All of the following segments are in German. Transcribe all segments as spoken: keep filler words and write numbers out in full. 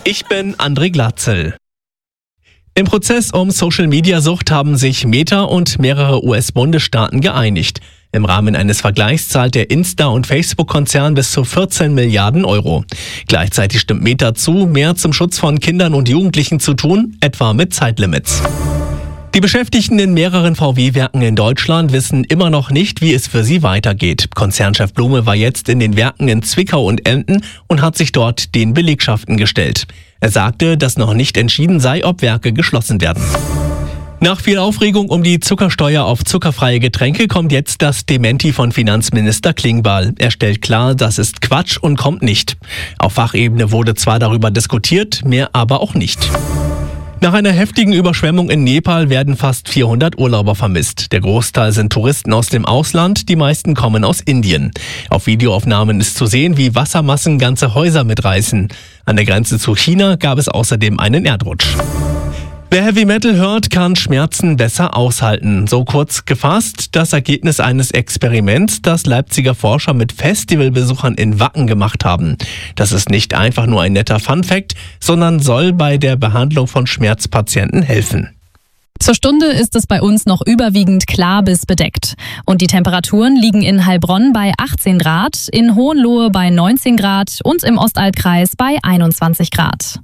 Ich bin André Glatzel. Im Prozess um Social-Media-Sucht haben sich Meta und mehrere U S-Bundesstaaten geeinigt. Im Rahmen eines Vergleichs zahlt der Insta- und Facebook-Konzern bis zu vierzehn Milliarden Euro. Gleichzeitig stimmt Meta zu, mehr zum Schutz von Kindern und Jugendlichen zu tun, etwa mit Zeitlimits. Die Beschäftigten in mehreren V W-Werken in Deutschland wissen immer noch nicht, wie es für sie weitergeht. Konzernchef Blume war jetzt in den Werken in Zwickau und Emden und hat sich dort den Belegschaften gestellt. Er sagte, dass noch nicht entschieden sei, ob Werke geschlossen werden. Nach viel Aufregung um die Zuckersteuer auf zuckerfreie Getränke kommt jetzt das Dementi von Finanzminister Klingbeil. Er stellt klar, das ist Quatsch und kommt nicht. Auf Fachebene wurde zwar darüber diskutiert, mehr aber auch nicht. Nach einer heftigen Überschwemmung in Nepal werden fast vierhundert Urlauber vermisst. Der Großteil sind Touristen aus dem Ausland, die meisten kommen aus Indien. Auf Videoaufnahmen ist zu sehen, wie Wassermassen ganze Häuser mitreißen. An der Grenze zu China gab es außerdem einen Erdrutsch. Wer Heavy Metal hört, kann Schmerzen besser aushalten. So kurz gefasst das Ergebnis eines Experiments, das Leipziger Forscher mit Festivalbesuchern in Wacken gemacht haben. Das ist nicht einfach nur ein netter Funfact, sondern soll bei der Behandlung von Schmerzpatienten helfen. Zur Stunde ist es bei uns noch überwiegend klar bis bedeckt. Und die Temperaturen liegen in Heilbronn bei achtzehn Grad, in Hohenlohe bei neunzehn Grad und im Ostalbkreis bei einundzwanzig Grad.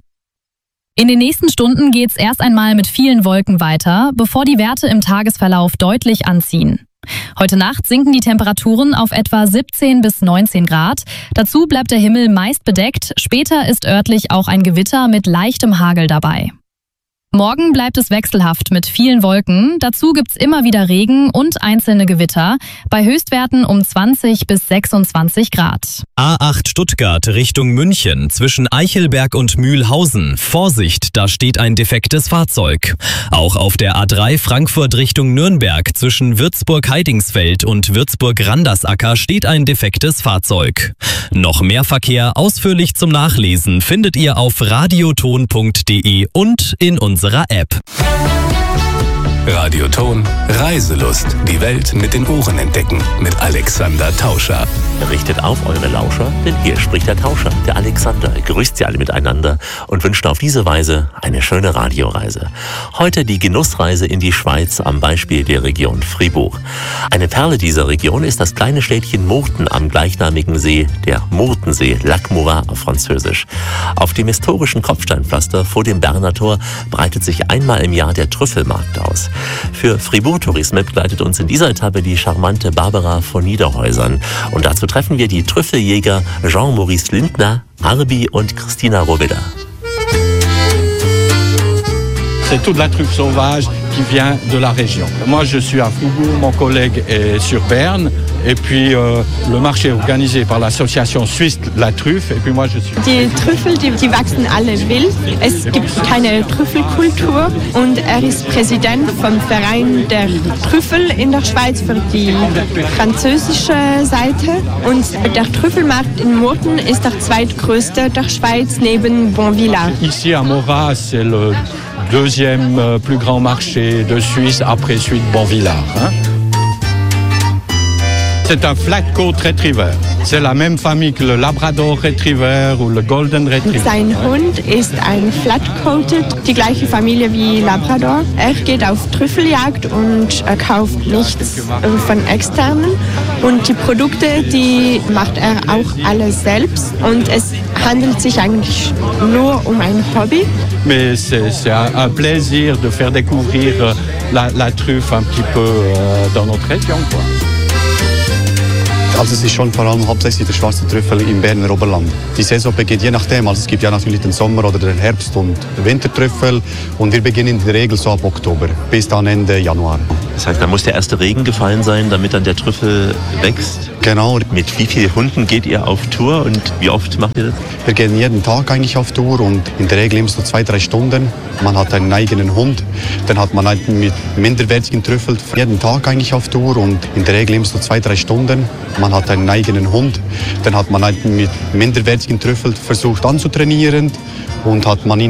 In den nächsten Stunden geht's erst einmal mit vielen Wolken weiter, bevor die Werte im Tagesverlauf deutlich anziehen. Heute Nacht sinken die Temperaturen auf etwa siebzehn bis neunzehn Grad. Dazu bleibt der Himmel meist bedeckt. Später ist örtlich auch ein Gewitter mit leichtem Hagel dabei. Morgen bleibt es wechselhaft mit vielen Wolken. Dazu gibt's immer wieder Regen und einzelne Gewitter. Bei Höchstwerten um zwanzig bis sechsundzwanzig Grad. A acht Stuttgart Richtung München zwischen Eichelberg und Mühlhausen. Vorsicht, da steht ein defektes Fahrzeug. Auch auf der A drei Frankfurt Richtung Nürnberg zwischen Würzburg-Heidingsfeld und Würzburg-Randersacker steht ein defektes Fahrzeug. Noch mehr Verkehr ausführlich zum Nachlesen findet ihr auf radioton punkt de und in unserer App. Radioton Reiselust. Die Welt mit den Ohren entdecken. Mit Alexander Tauscher. Richtet auf eure Lauscher, denn hier spricht der Tauscher, der Alexander. Grüßt sie alle miteinander und wünscht auf diese Weise eine schöne Radioreise. Heute die Genussreise in die Schweiz am Beispiel der Region Fribourg. Eine Perle dieser Region ist das kleine Städtchen Murten am gleichnamigen See, der Murtensee, Lac Mourat auf Französisch. Auf dem historischen Kopfsteinpflaster vor dem Berner Tor breitet sich einmal im Jahr der Trüffelmarkt aus. Für Fribourg Tourisme begleitet uns in dieser Etappe die charmante Barbara von Niederhäusern. Und dazu treffen wir die Trüffeljäger Jean-Maurice Lindner, Arbi und Christina Roveda. C'est toute la truffe sauvage qui vient de la région. Moi, je suis à Fribourg, mon collègue est sur Berne. Et puis, euh, le marché est organisé par l'association suisse La Truffe. Et puis moi, je suis... Die Trüffel, die, die wachsen alle wild. Es gibt keine Trüffelkultur. Und er ist Präsident vom Verein der Trüffel in der Schweiz für die französische Seite. Und der Trüffelmarkt in Murten ist der zweitgrößte der Schweiz neben Bonvillard. Ici à Morat, c'est le deuxième euh, plus grand marché de Suisse après celui de Bonvillard. Hein? C'est un Flat Coat Retriever. C'est la même famille que le Labrador Retriever ou le Golden Retriever. Sein Hund ist ein Flat-Coated, die gleiche Familie wie Labrador. Er geht auf Trüffeljagd und er kauft nichts von externen. Und die Produkte, die macht er auch alles selbst. Und es handelt sich eigentlich nur um ein Hobby. Mais c'est, c'est un, un plaisir de faire découvrir la, la truffe un petit peu euh, dans notre région, quoi. Also es ist schon vor allem hauptsächlich der schwarze Trüffel im Berner Oberland. Die Saison beginnt je nachdem, also es gibt ja natürlich den Sommer- oder den Herbst- und Wintertrüffel und wir beginnen in der Regel so ab Oktober bis dann Ende Januar. Das heißt, da muss der erste Regen gefallen sein, damit dann der Trüffel wächst? Genau. Mit wie vielen Hunden geht ihr auf Tour und wie oft macht ihr das? Wir gehen jeden Tag eigentlich auf Tour und in der Regel immer so zwei, drei Stunden. Man hat einen eigenen Hund, dann hat man einen mit minderwertigen Trüffel jeden Tag eigentlich auf Tour und in der Regel immer so zwei, drei Stunden. Man hat einen eigenen Hund, dann hat man einen mit minderwertigen Trüffel versucht anzutrainieren und hat man ihn